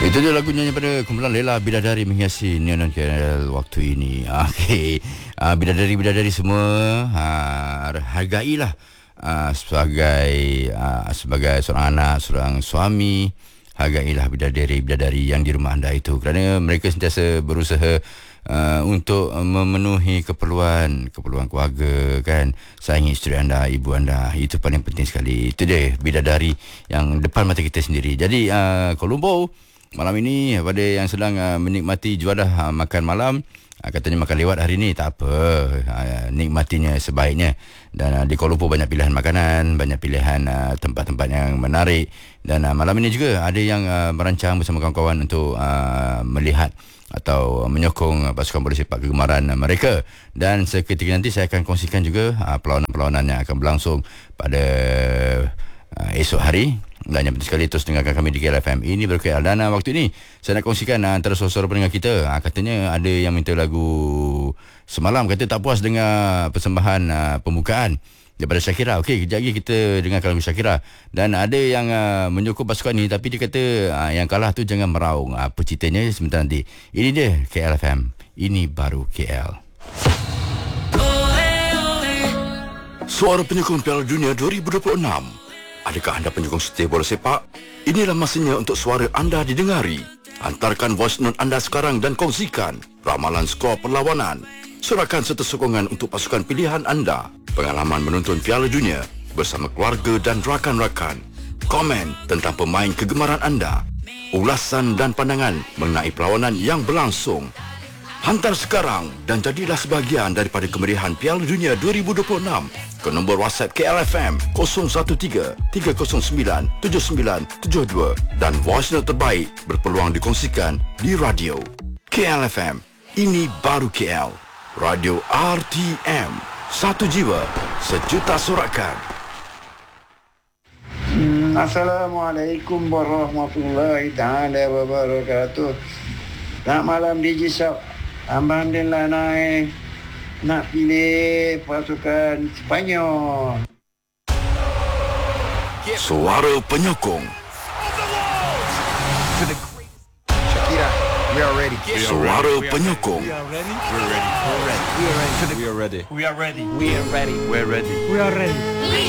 Itu dia lagunya daripada kumpulan Lela Bidadari menghiasi Neon KL waktu ini. Okey, bidadari-bidadari semua hargailah sebagai seorang anak, seorang suami, hargailah bidadari-bidadari yang di rumah anda itu, kerana mereka sentiasa berusaha untuk memenuhi keperluan keluarga kan, sayangi isteri anda, ibu anda, itu paling penting sekali. Itu dia bidadari yang depan mata kita sendiri. Jadi Kuala Lumpur malam ini, pada yang sedang menikmati juadah makan malam, katanya makan lewat hari ni, tak apa, nikmatinya sebaiknya. Dan di Kuala Lumpur banyak pilihan makanan, banyak pilihan tempat-tempat yang menarik. Dan malam ini juga ada yang merancang bersama kawan-kawan untuk melihat atau menyokong pasukan bola sepak kegemaran mereka. Dan seketika nanti saya akan kongsikan juga perlawanan-perlawanan yang akan berlangsung pada esok hari. Dan yang penting sekali, terus dengarkan kami di KLFM Ini Baru KL. Dan waktu ini saya nak kongsikan antara suara-suara pendengar kita. Katanya ada yang minta lagu semalam, kata tak puas dengar persembahan pembukaan daripada Shakira. Okey, kejap lagi kita dengarkan lagu Shakira. Dan ada yang menyokong pasukan ni, tapi dia kata yang kalah tu jangan meraung. Apa ceritanya sebentar nanti. Ini dia KLFM Ini Baru KL. Suara penyokong Piala Dunia 2026. Adakah anda penyokong setia bola sepak? Inilah masanya untuk suara anda didengari. Hantarkan voice note anda sekarang dan kongsikan ramalan skor perlawanan. Serahkan serta sokongan untuk pasukan pilihan anda. Pengalaman menonton Piala Dunia bersama keluarga dan rakan-rakan. Komen tentang pemain kegemaran anda. Ulasan dan pandangan mengenai perlawanan yang berlangsung. Hantar sekarang dan jadilah sebahagian daripada kemeriahan Piala Dunia 2026 ke nombor WhatsApp KLFM 013-309-7972 dan voice note terbaik berpeluang dikongsikan di radio. KLFM Ini Baru KL. Radio RTM. Satu jiwa, sejuta sorakan. Assalamualaikum warahmatullahi ta'ala wabarakatuh. Selamat malam DJ Shop. Alhamdulillah nak pilih pasukan Sepanyol. Suara penyokong. Shakira, we are ready. Suara penyokong. We are ready. We're ready. We're ready. We are ready. We are ready. We are ready. We're ready. We are ready. We